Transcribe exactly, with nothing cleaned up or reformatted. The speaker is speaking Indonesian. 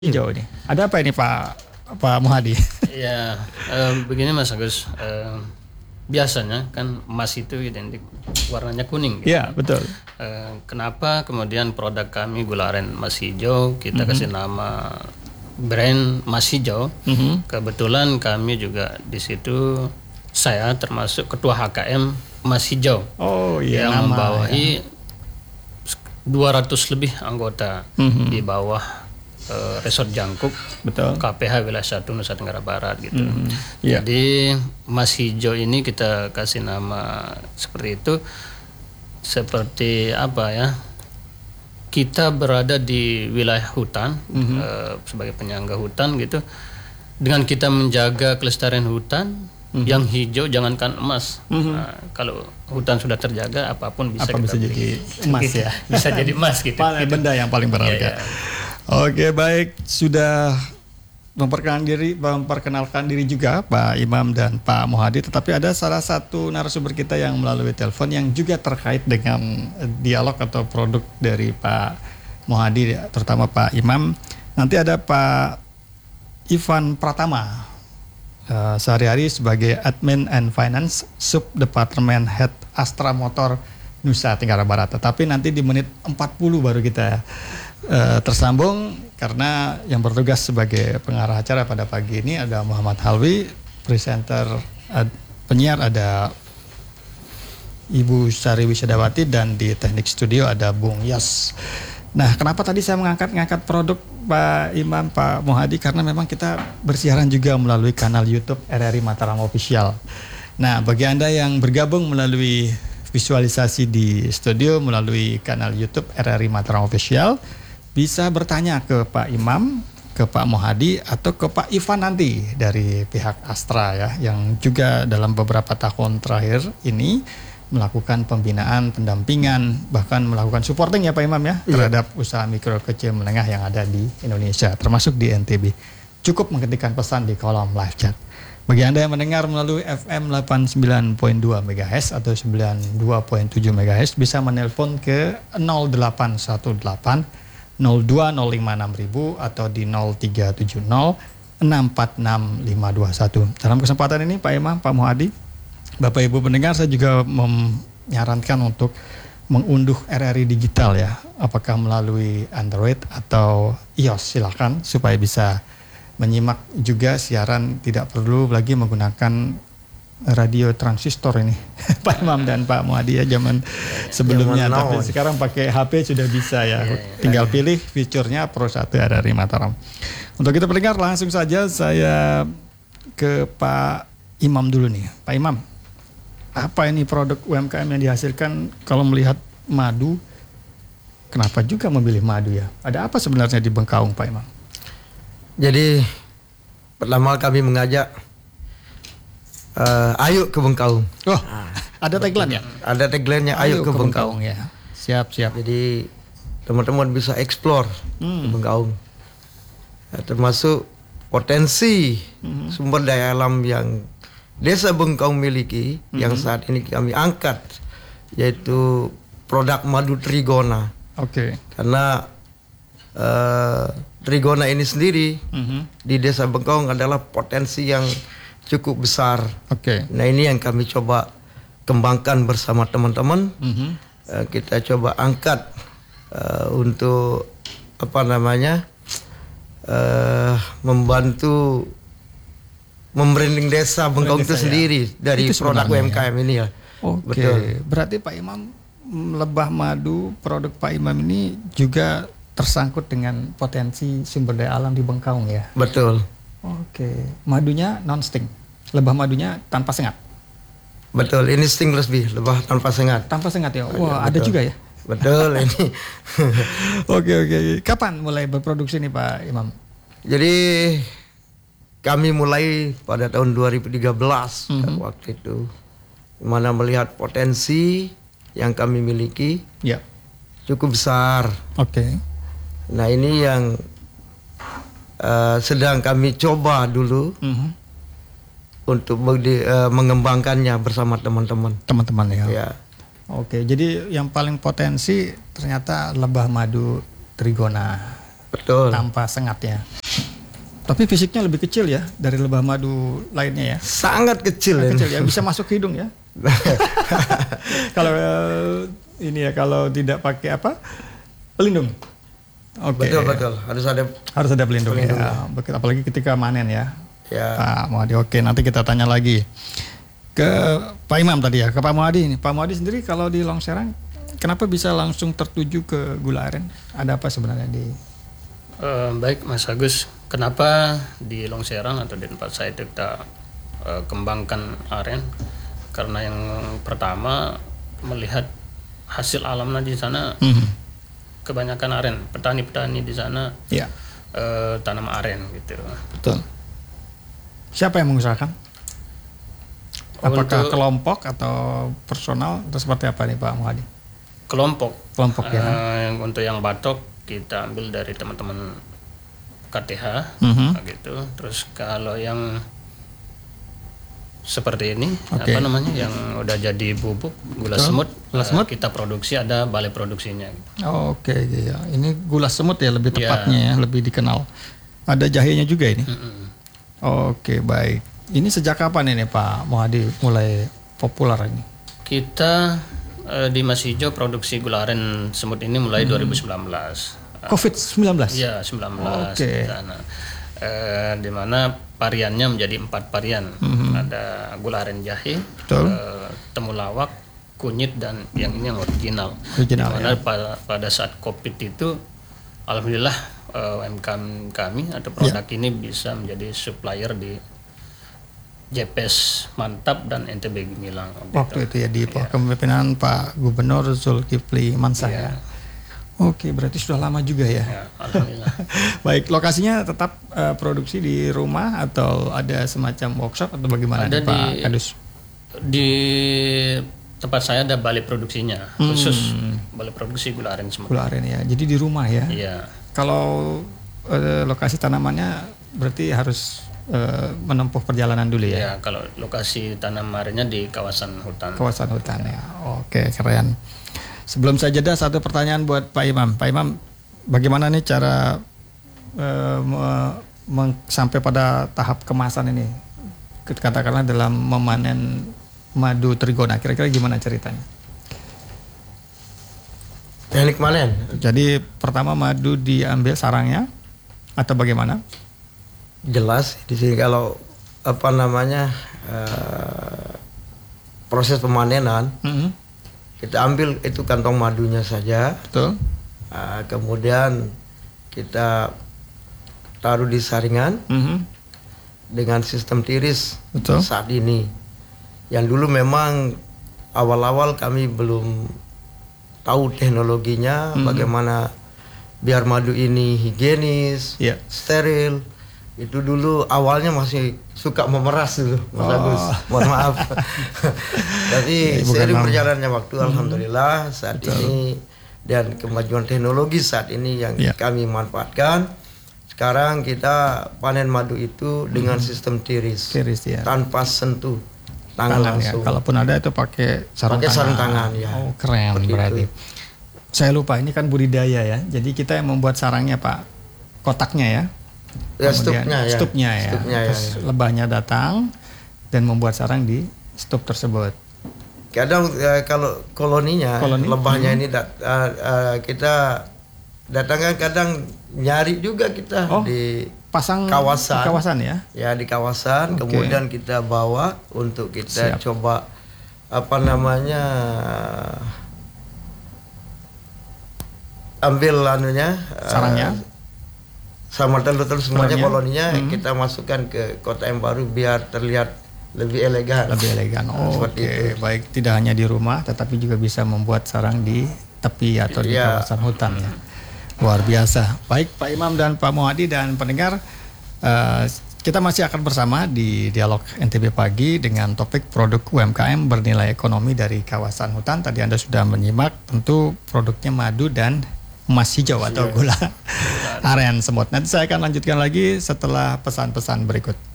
hijau ini. Ada apa ini Pak Pak Muhadi? Ya, eh, begini Mas Agus. Eh, biasanya kan emas itu identik warnanya kuning. Iya, gitu. Betul. Eh, kenapa kemudian produk kami gula aren emas hijau kita mm-hmm. kasih nama brand emas hijau? Mm-hmm. Kebetulan kami juga di situ saya termasuk ketua H K M emas hijau. Oh iya. Yang nama, membawahi ya. dua ratus lebih anggota mm-hmm. di bawah Uh, Resort Jangkuk, betul. K P H Wilayah satu Nusa Tenggara Barat gitu. Mm-hmm. Yeah. Jadi emas hijau ini kita kasih nama seperti itu, seperti apa ya? Kita berada di wilayah hutan mm-hmm. uh, sebagai penyangga hutan gitu. Dengan kita menjaga kelestarian hutan mm-hmm. yang hijau, jangankan emas. Mm-hmm. Nah, kalau hutan sudah terjaga, apapun bisa Apa kita bisa beli. jadi emas ya. Bisa jadi emas gitu. Paling gitu. Benda yang paling berharga. Yeah, yeah. Oke, baik, sudah memperkenalkan diri, memperkenalkan diri juga Pak Imam dan Pak Muhadi. Tetapi ada salah satu narasumber kita yang melalui telepon yang juga terkait dengan dialog atau produk dari Pak Muhadi, terutama Pak Imam. Nanti ada Pak Ivan Pratama, uh, sehari-hari sebagai Admin and Finance Sub Department Head Astra Motor Nusa Tenggara Barat. Tetapi nanti di menit empat puluh baru kita Uh, tersambung, karena yang bertugas sebagai pengarah acara pada pagi ini ada Muhammad Halwi, presenter ad, penyiar ada Ibu Sari Wisyadawati, dan di teknik studio ada Bung Yas. Nah, kenapa tadi saya mengangkat-ngangkat produk Pak Imam, Pak Muhadi, karena memang kita bersiaran juga melalui kanal YouTube R R I Mataram Official. Nah, bagi Anda yang bergabung melalui visualisasi di studio melalui kanal YouTube R R I Mataram Official, bisa bertanya ke Pak Imam, ke Pak Muhadi, atau ke Pak Ivan nanti dari pihak Astra ya, yang juga dalam beberapa tahun terakhir ini melakukan pembinaan, pendampingan, bahkan melakukan supporting ya Pak Imam ya, terhadap yeah. usaha mikro kecil menengah yang ada di Indonesia, termasuk di N T B. Cukup mengetikkan pesan di kolom live chat. Bagi Anda yang mendengar melalui F M delapan puluh sembilan koma dua megahertz atau sembilan puluh dua koma tujuh megahertz, bisa menelpon ke nol delapan satu delapan nol dua nol lima enam ribu atau di nol tiga tujuh nol enam empat enam lima dua satu. Dalam kesempatan ini Pak Imam, Pak Muhadi, Bapak Ibu pendengar, saya juga menyarankan untuk mengunduh R R I digital ya, apakah melalui Android atau iOS, silakan, supaya bisa menyimak juga siaran, tidak perlu lagi menggunakan radio transistor ini Pak Imam dan Pak Muhadi ya, zaman sebelumnya, zaman tapi now. Sekarang pakai H P sudah bisa ya, yeah, yeah. tinggal pilih fiturnya Pro satu R R I Mataram. Untuk kita pendengar, langsung saja saya ke Pak Imam dulu nih. Pak Imam, apa ini produk U M K M yang dihasilkan? Kalau melihat madu, kenapa juga memilih madu ya? Ada apa sebenarnya di Bengkaung Pak Imam? Jadi pertama kami mengajak Uh, ayo ke Bengkaung. Oh, ada tagline ya? Ada tagline-nya, ayo, ayo ke, ke Bengkaung. Bengkaung ya. Siap, siap. Jadi teman-teman bisa explore hmm. ke Bengkaung. Ya, termasuk potensi hmm. sumber daya alam yang Desa Bengkaung miliki hmm. yang saat ini kami angkat, yaitu produk madu Trigona. Oke. Okay. Karena uh, Trigona ini sendiri hmm. di Desa Bengkaung adalah potensi yang cukup besar. Oke. Okay. Nah, ini yang kami coba kembangkan bersama teman-teman. Mm-hmm. Uh, kita coba angkat uh, untuk apa namanya uh, membantu membranding Desa Bengkaung itu ya? Sendiri dari itu produk U M K M ya? Ini ya. Oke. Okay. Betul. Berarti Pak Imam, lebah madu produk Pak Imam ini juga tersangkut dengan potensi sumber daya alam di Bengkaung ya? Betul. Oke. Madunya non sting. Lebah madunya tanpa sengat. Betul, ini stingless bee, lebah tanpa sengat. Tanpa sengat ya. Wah, ya, ada juga ya. Betul ini. Oke, oke. Kapan mulai berproduksi nih Pak Imam? Jadi kami mulai pada tahun dua ribu tiga belas mm-hmm. waktu itu, mana melihat potensi yang kami miliki ya. Cukup besar. Oke. Okay. Nah, ini yang uh, sedang kami coba dulu. Mm-hmm. Untuk di, uh, mengembangkannya bersama teman-teman. Teman-teman ya. Ya. Oke, jadi yang paling potensi ternyata lebah madu Trigona. Betul. Tanpa sengat ya. Tapi fisiknya lebih kecil ya dari lebah madu lainnya ya. Sangat kecil. Sangat ya. kecil ya, bisa masuk ke hidung ya. Kalau uh, ini ya kalau tidak pakai apa? Pelindung. Oke. Betul betul. Harus ada harus ada pelindung, pelindung ya. ya. Apalagi ketika manen ya. Ya. Pak Muhadi. Oke, nanti kita tanya lagi ke Pak Imam tadi ya, ke Pak Muhadi ini. Pak Muhadi sendiri kalau di Long Serang kenapa bisa langsung tertuju ke gula aren? Ada apa sebenarnya di Uh, baik Mas Agus, kenapa di Long Serang atau di tempat saya kita uh, kembangkan aren? Karena yang pertama melihat hasil alamnya di sana, mm-hmm. kebanyakan aren, petani-petani di sana yeah. uh, tanam aren gitu. Betul. Siapa yang mengusahakan? Apakah Untuk, kelompok atau personal atau seperti apa nih Pak Muhadi? Kelompok. Kelompok ya. Uh, untuk yang batok kita ambil dari teman-teman K T H, mm-hmm. gitu. Terus kalau yang seperti ini, okay. apa namanya, yang udah jadi bubuk gula Betul. semut, gula semut, uh, kita produksi ada balai produksinya. Gitu. Oh, Oke, okay, ya. Ini gula semut ya lebih tepatnya yeah. ya, lebih dikenal. Ada jahenya juga ini. Mm-hmm. Oke, okay, baik. Ini sejak kapan ini Pak Muhadi mulai populer ini? Kita uh, di Mas Hijau produksi gula aren semut ini mulai hmm. dua ribu sembilan belas. covid sembilan belas? Iya, sembilan belas. Oke. Okay. Uh, di mana variannya menjadi empat varian. Hmm. Ada gula aren jahe, uh, temulawak, kunyit, dan yang ini yang original. Original Dimana ya. pada, pada saat Covid itu, alhamdulillah uh, U M K M kami atau produk yeah. ini bisa menjadi supplier di J P S Mantap dan N T B Gemilang. Waktu itu ya di ya. Kepemimpinan Pak Gubernur Zulkifli Mansah ya. ya. Oke, berarti sudah lama juga ya. ya Alhamdulillah. Baik, lokasinya tetap uh, produksi di rumah atau ada semacam workshop atau bagaimana ada nih, Pak di, Kadus? Di tempat saya ada balai produksinya hmm. khusus balai produksi gula aren semut. Gula aren ya. Jadi di rumah ya. Iya. Kalau uh, lokasi tanamannya berarti harus uh, menempuh perjalanan dulu ya. Iya, kalau lokasi tanam arennya di kawasan hutan. Kawasan hutan ya. Oke, keren. Sebelum saya jeda, satu pertanyaan buat Pak Imam. Pak Imam, bagaimana nih cara uh, me- sampai pada tahap kemasan ini? Katakanlah dalam memanen madu trigona, kira-kira gimana ceritanya? Teknik manen. Jadi pertama madu diambil sarangnya atau bagaimana? Jelas di sini kalau apa namanya uh, proses pemanenan. Mm-hmm. Kita ambil itu kantong madunya saja. Betul. Uh, kemudian kita taruh di saringan mm-hmm. dengan sistem tiris. Betul. Saat ini. Yang dulu memang awal-awal kami belum tahu teknologinya, mm-hmm. bagaimana biar madu ini higienis, yeah. steril. Itu dulu awalnya masih suka memeras dulu, Mas oh. Agus. Mohon maaf. Tapi ya, seiring berjalannya waktu, hmm. alhamdulillah saat Betul. ini dan kemajuan teknologi saat ini yang ya. kami manfaatkan. Sekarang kita panen madu itu dengan hmm. sistem tiris, tiris ya. tanpa sentuh tangan, tangan langsung. Ya. Kalaupun ada itu pakai sarung pakai tangan. sarung tangan ya. Oh keren Seperti berarti. Itu. Saya lupa ini kan budidaya ya. Jadi kita yang membuat sarangnya Pak, kotaknya ya. Ya, stupnya ya. Stupnya ya. Stupnya Terus ya, ya. lebahnya datang dan membuat sarang di stup tersebut. Kadang uh, kalau koloninya, Koloni? lebahnya hmm. ini dat, uh, uh, kita datangkan kadang nyari juga kita oh, di pasang kawasan, di kawasan ya. Ya di kawasan. Okay. Kemudian kita bawa untuk kita Siap. coba apa namanya ambil anunya sarangnya. Uh, sama telur-telur semuanya Telurnya. koloninya hmm. kita masukkan ke kota yang baru biar terlihat lebih elegan. Lebih elegan. Oh, Oke, okay. Baik, tidak hanya di rumah tetapi juga bisa membuat sarang di tepi atau di ya. kawasan hutan ya. Luar biasa. Baik Pak Imam dan Pak Muhadi dan pendengar, uh, kita masih akan bersama di Dialog N T B Pagi dengan topik produk U M K M bernilai ekonomi dari kawasan hutan. Tadi Anda sudah menyimak tentu produknya madu dan emas hijau atau gula aren semut. Nanti saya akan lanjutkan lagi setelah pesan-pesan berikut.